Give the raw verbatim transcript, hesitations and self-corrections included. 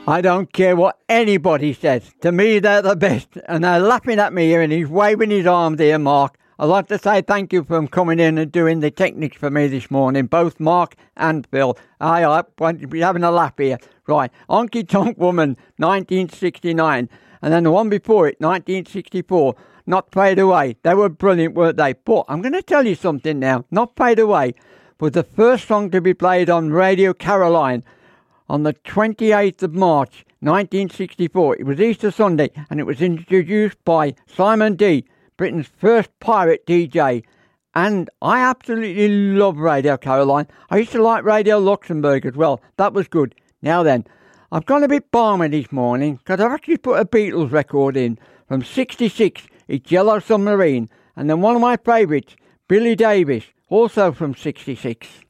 I don't care what anybody says. To me, they're the best. And they're laughing at me here, and he's waving his arms here, Mark. I'd like to say thank you for coming in and doing the techniques for me this morning, both Mark and Phil. I, I want to be having a laugh here. Right, Honky Tonk Woman, nineteen sixty-nine. And then the one before it, nineteen sixty-four, Not Fade Away. They were brilliant, weren't they? But I'm going to tell you something now. Not Fade Away was the first song to be played on Radio Caroline on the twenty-eighth of March, nineteen sixty-four. It was Easter Sunday, and it was introduced by Simon D., Britain's first pirate D J. And I absolutely love Radio Caroline. I used to like Radio Luxembourg as well. That was good. Now then, I've gone a bit balmy this morning because I've actually put a Beatles record in from sixty-six. It's Yellow Submarine. And then one of my favourites, Billy Davis, also from sixty-six.